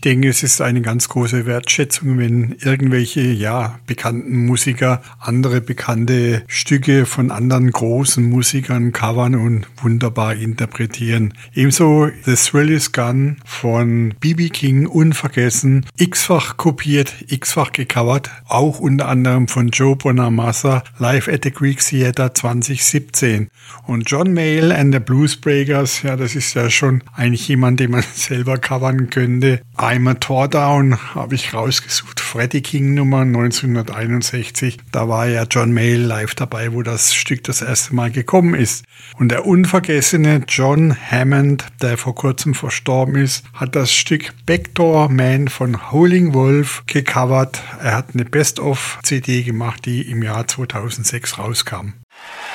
denke, es ist eine ganz große Wertschätzung, wenn irgendwelche, bekannten Musiker andere bekannte Stücke von anderen großen Musikern covern und wunderbar interpretieren. Ebenso The Thrill Is Gone von B.B. King, unvergessen, x-fach kopiert, x-fach gecovert, auch unter anderem von Joe Bonamassa, Live at the Greek Theatre 2017. Und John Mayall and the Bluesbreakers, das ist ja schon eigentlich jemand, den man selber covern könnte. I'm a Tour Down habe ich rausgesucht, Freddie King Nummer 1961. Da war ja John Mayall live dabei, wo das Stück das erste Mal gekommen ist. Und der unvergessene John Hammond, der vor kurzem verstorben ist, hat das Stück Backdoor Man von Howling Wolf gecovert. Er hat eine Best-of-CD gemacht, die im Jahr 2006 rauskam.